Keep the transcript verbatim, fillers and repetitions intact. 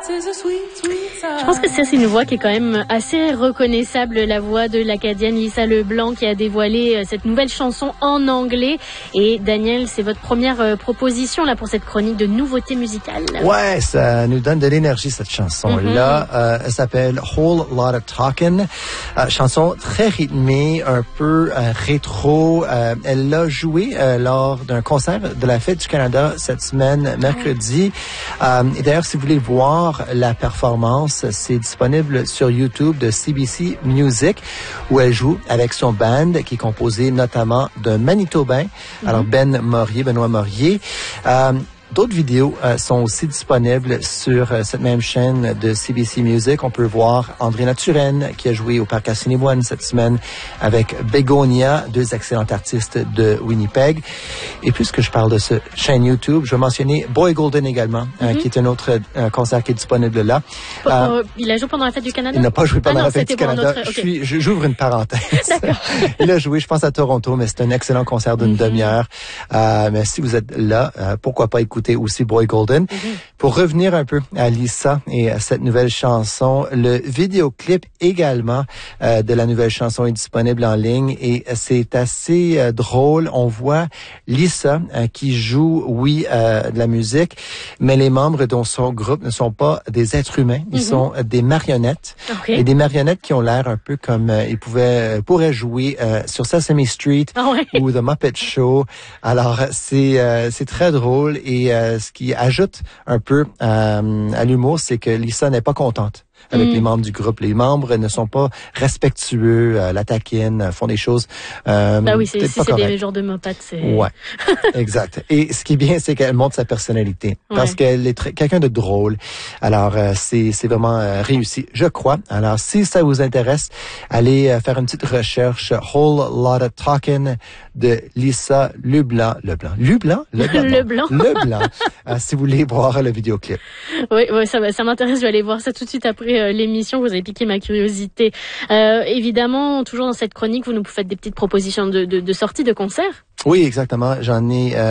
Je pense que ça, c'est une voix qui est quand même assez reconnaissable, la voix de l'Acadienne Lisa Leblanc qui a dévoilé cette nouvelle chanson en anglais. Et Daniel, c'est votre première euh, proposition là pour cette chronique de nouveautés musicales. Ouais, ça nous donne de l'énergie cette chanson-là. Mm-hmm. Euh, elle s'appelle Whole Lotta Talkin'. Euh, chanson très rythmée, un peu euh, rétro. Euh, elle l'a joué euh, lors d'un concert de la Fête du Canada cette semaine, mercredi. Euh, et d'ailleurs, si vous voulez voir la performance, c'est disponible sur YouTube de C B C Music, où elle joue avec son band qui est composé notamment d'un Manitobain, mm-hmm. alors Ben Morier, Benoît Morier. Euh, D'autres vidéos euh, sont aussi disponibles sur euh, cette même chaîne de C B C Music. On peut voir André Naturenne qui a joué au Parc Assiniboine cette semaine avec Begonia, deux excellents artistes de Winnipeg. Et puisque je parle de ce chaîne YouTube, je vais mentionner Boy Golden également, mm-hmm. euh, qui est un autre euh, concert qui est disponible là. Pour, euh, il a joué pendant la Fête du Canada? Il n'a pas joué pendant ah non, la Fête du Canada. Autre... Okay. Je suis, je, j'ouvre une parenthèse. D'accord. Il a joué, je pense, à Toronto, mais c'est un excellent concert d'une mm-hmm. demi-heure. Euh, mais si vous êtes là, euh, pourquoi pas écouter aussi Boy Golden. Mm-hmm. Pour revenir un peu à Lisa et à cette nouvelle chanson, le vidéoclip également euh, de la nouvelle chanson est disponible en ligne et c'est assez euh, drôle. On voit Lisa euh, qui joue, oui, euh, de la musique, mais les membres de son groupe ne sont pas des êtres humains, ils mm-hmm. sont euh, des marionnettes. Okay. Et des marionnettes qui ont l'air un peu comme euh, ils pouvaient, euh, pourraient jouer euh, sur Sesame Street oh ouais. ou The Muppet Show. Alors, c'est euh, c'est très drôle et euh, ce qui ajoute un peu euh, à l'humour, c'est que Lisa n'est pas contente avec mm. les membres du groupe. Les membres ne sont pas respectueux, euh, la taquinent, font des choses euh, bah oui, c'est, si c'est des genres de mopates, c'est... Ouais, exact. Et ce qui est bien, c'est qu'elle montre sa personnalité ouais. parce qu'elle est très, quelqu'un de drôle. Alors, euh, c'est, c'est vraiment euh, réussi, je crois. Alors, si ça vous intéresse, allez euh, faire une petite recherche Whole Lotta Talkin' de Lisa Leblanc. Leblanc. Leblanc? Leblanc. Leblanc. Leblanc. euh, si vous voulez voir le vidéoclip. Oui, oui, ça, ça m'intéresse. Je vais aller voir ça tout de suite après euh, l'émission. Vous avez piqué ma curiosité. Euh, évidemment, toujours dans cette chronique, vous nous faites des petites propositions de, de, de sorties, de concerts. Oui, exactement. J'en ai... Euh